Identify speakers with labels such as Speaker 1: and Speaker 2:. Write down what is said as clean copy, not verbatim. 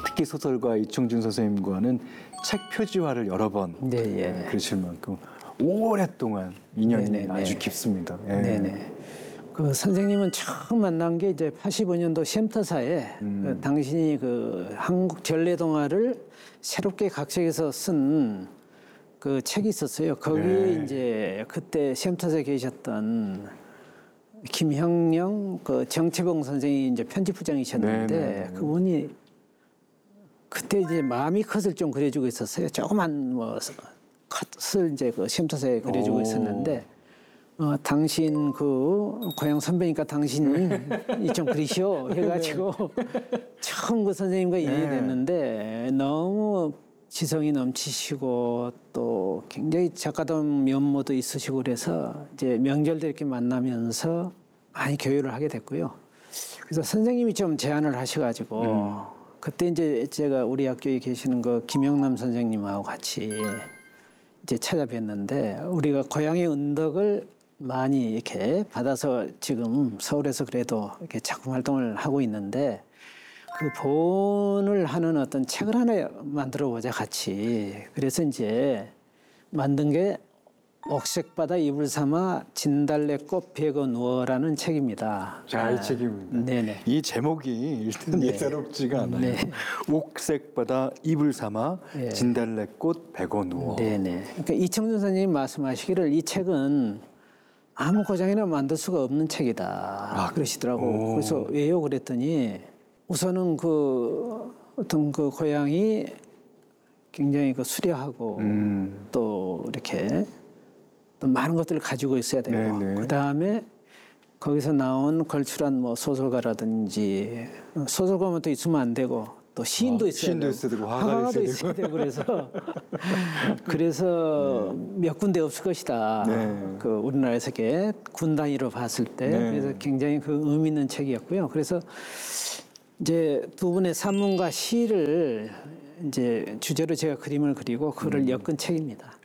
Speaker 1: 특히 소설가 이청준 선생님과는 책 표지화를 여러 번 그러실 만큼 오랫동안 인연이 아주 깊습니다. 예.
Speaker 2: 네네. 그 선생님은 처음 만난 게 이제 85년도 쉼터사에 그 당신이 그 한국 전래동화를 새롭게 각색해서 쓴 그 책이 있었어요. 거기에 이제 그때 쉼터사에 계셨던 김형령 그 정채봉 선생이 이제 편집부장이셨는데 그분이 그때 이제 마음이 컷을 좀 그려주고 있었어요. 조그만 뭐 컷을 이제 그 쉼터사에 그려주고 있었는데 당신 그 고향 선배니까 당신이 좀 그리시오 해가지고 처음 그 선생님과 인연이 됐는데 너무 지성이 넘치시고 또 굉장히 작가다운 면모도 있으시고 그래서 이제 명절 때 이렇게 만나면서 많이 교류를 하게 됐고요. 그래서 선생님이 좀 제안을 하셔가지고 그때 이제 제가 우리 학교에 계시는 그 김영남 선생님하고 같이 이제 찾아뵀는데 우리가 고향의 은덕을 많이 이렇게 받아서 지금 서울에서 그래도 이렇게 작품 활동을 하고 있는데 그 본을 하는 어떤 책을 하나 만들어 보자 같이. 그래서 이제 만든 게 옥색바다 이불 삼아 진달래꽃 베고 누워라는 책입니다.
Speaker 1: 자, 이 책입니다.
Speaker 2: 네네.
Speaker 1: 이 제목이 일단 예사롭지가 않아요. 옥색바다 이불 삼아 진달래꽃 베고 누워.
Speaker 2: 네네. 그러니까 이청준 선생님이 말씀하시기를 이 책은 아무 고장이나 만들 수가 없는 책이다. 그러시더라고. 그래서 왜요? 그랬더니 우선은 그 어떤 그 고향이 굉장히 그 수려하고 또 이렇게 또 많은 것들을 가지고 있어야 되고 그 다음에 거기서 나온 걸출한 뭐 소설가라든지 소설가만 또 있으면 안 되고 또 시인도 있어야 되고 화가도 있어야 되고 그래서 몇 군데 없을 것이다. 그 우리나라에서 이렇게 군 단위로 봤을 때 그래서 굉장히 그 의미 있는 책이었고요. 그래서 이제 두 분의 산문과 시를 이제 주제로 제가 그림을 그리고 그걸 엮은 책입니다.